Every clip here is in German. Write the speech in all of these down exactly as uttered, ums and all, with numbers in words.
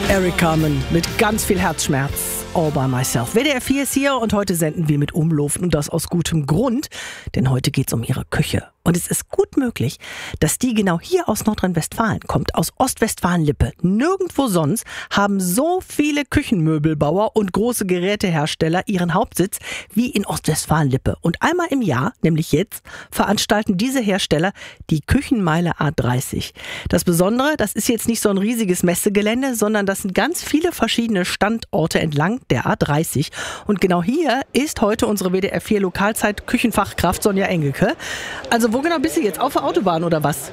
Eric Carmen mit ganz viel Herzschmerz. All by myself. W D R vier ist hier und heute senden wir mit Umluft und das aus gutem Grund, denn heute geht's um ihre Küche. Und es ist gut möglich, dass die genau hier aus Nordrhein-Westfalen kommt, aus Ostwestfalen-Lippe. Nirgendwo sonst haben so viele Küchenmöbelbauer und große Gerätehersteller ihren Hauptsitz wie in Ostwestfalen-Lippe. Und einmal im Jahr, nämlich jetzt, veranstalten diese Hersteller die Küchenmeile A dreißig. Das Besondere, das ist jetzt nicht so ein riesiges Messegelände, sondern das sind ganz viele verschiedene Standorte entlang der A dreißig. Und genau hier ist heute unsere W D R vier Lokalzeit Küchenfachkraft Sonja Engelke. Also wo genau bist du jetzt? Auf der Autobahn oder was?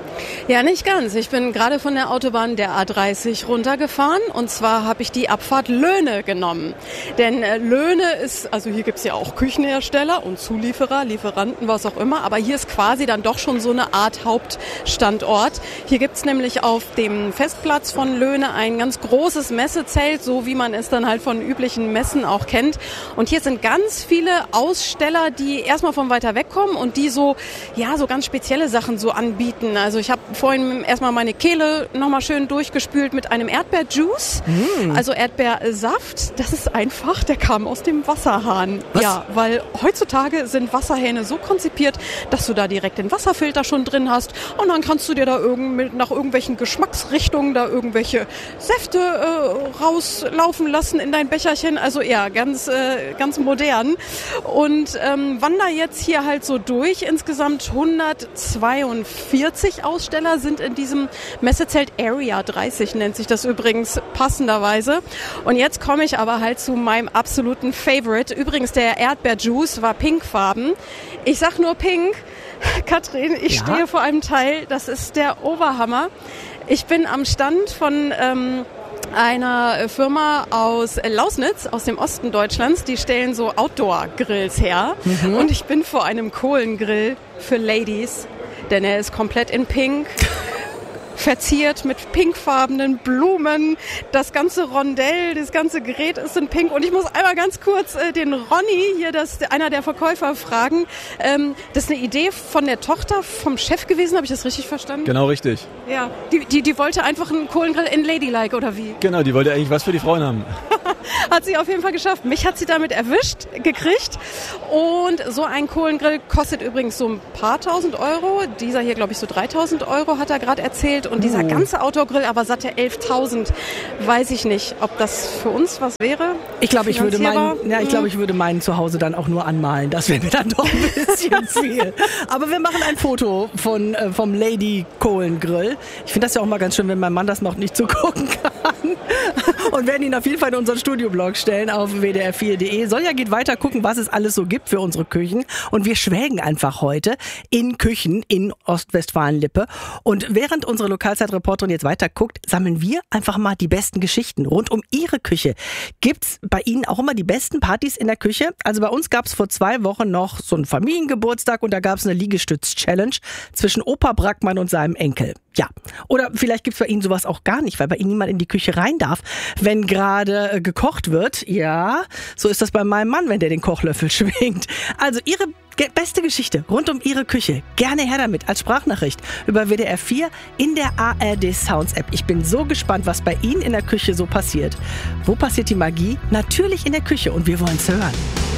Ja, nicht ganz. Ich bin gerade von der Autobahn der A dreißig runtergefahren und zwar habe ich die Abfahrt Löhne genommen. Denn äh, Löhne ist, also hier gibt's ja auch Küchenhersteller und Zulieferer, Lieferanten, was auch immer, aber hier ist quasi dann doch schon so eine Art Hauptstandort. Hier gibt's nämlich auf dem Festplatz von Löhne ein ganz großes Messezelt, so wie man es dann halt von üblichen Messen auch kennt. Und hier sind ganz viele Aussteller, die erstmal von weiter weg kommen und die so, ja, so ganz spezielle Sachen so anbieten. Also ich habe vorhin erstmal meine Kehle nochmal schön durchgespült mit einem Erdbeerjuice, mm. also Erdbeersaft. Das ist einfach, der kam aus dem Wasserhahn. Was? Ja, weil heutzutage sind Wasserhähne so konzipiert, dass du da direkt den Wasserfilter schon drin hast und dann kannst du dir da irgend, nach irgendwelchen Geschmacksrichtungen da irgendwelche Säfte äh, rauslaufen lassen in dein Becherchen. Also ja, ganz, äh, ganz modern. Und ähm, wander jetzt hier halt so durch. Insgesamt hundertzweiundvierzig Aussteller sind in diesem Messezelt. Area dreißig nennt sich das übrigens passenderweise. Und jetzt komme ich aber halt zu meinem absoluten Favorite. Übrigens, der Erdbeerjuice war pinkfarben. Ich sag nur pink. Katrin, ich ja? stehe vor einem Teil, das ist der Oberhammer. Ich bin am Stand von ähm, einer Firma aus Lausnitz, aus dem Osten Deutschlands. Die stellen so Outdoor-Grills her. Mhm. Und ich bin vor einem Kohlengrill für Ladies. Denn er ist komplett in Pink, verziert mit pinkfarbenen Blumen. Das ganze Rondell, das ganze Gerät ist in Pink. Und ich muss einmal ganz kurz äh, den Ronny, hier das, einer der Verkäufer, fragen. Ähm, das ist eine Idee von der Tochter vom Chef gewesen, habe ich das richtig verstanden? Genau, richtig. Ja, die, die, die wollte einfach einen Kohlengrill in Ladylike, oder wie? Genau, die wollte eigentlich was für die Frauen haben. Hat sie auf jeden Fall geschafft. Mich hat sie damit erwischt, gekriegt. Und so ein Kohlengrill kostet übrigens so ein paar tausend Euro. Dieser hier, glaube ich, so dreitausend Euro, hat er gerade erzählt. Und dieser ganze Outdoor-Grill, aber satte elftausend. Weiß ich nicht, ob das für uns was wäre. Ich glaube, ich würde meinen, ja, ich glaube, ich würde meinen zu Hause dann auch nur anmalen. Das wäre mir dann doch ein bisschen viel. Aber wir machen ein Foto von, äh, vom Lady Kohlengrill. Ich finde das ja auch mal ganz schön, wenn mein Mann das noch nicht zugucken kann. Und werden ihn auf jeden Fall in unseren Studioblog stellen auf w d r vier punkt d e. Sonja geht weiter gucken, was es alles so gibt für unsere Küchen. Und wir schwelgen einfach heute in Küchen in Ostwestfalen-Lippe. Und während unsere Lokalzeitreporterin jetzt weiter guckt, sammeln wir einfach mal die besten Geschichten rund um ihre Küche. Gibt's bei Ihnen auch immer die besten Partys in der Küche? Also bei uns gab es vor zwei Wochen noch so einen Familiengeburtstag und da gab es eine Liegestütz-Challenge zwischen Opa Brackmann und seinem Enkel. Ja, oder vielleicht gibt's bei Ihnen sowas auch gar nicht, weil bei Ihnen niemand in die Küche rein darf, wenn gerade äh, gekocht wird. Ja, so ist das bei meinem Mann, wenn der den Kochlöffel schwingt. Also Ihre ge- beste Geschichte rund um Ihre Küche, gerne her damit als Sprachnachricht über W D R vier in der A R D Sounds App. Ich bin so gespannt, was bei Ihnen in der Küche so passiert. Wo passiert die Magie? Natürlich in der Küche und wir wollen's hören.